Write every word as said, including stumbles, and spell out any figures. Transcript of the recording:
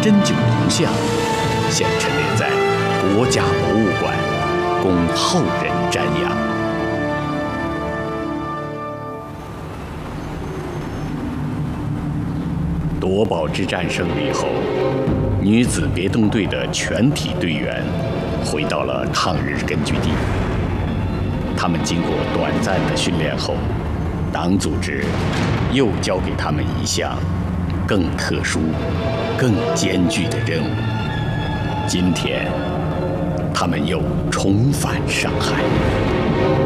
针灸铜像，现陈列在国家博物馆，供后人瞻仰。夺宝之战胜利后，女子别动队的全体队员回到了抗日根据地。他们经过短暂的训练后，党组织又交给他们一项更特殊、更艰巨的任务。今天，他们又重返上海。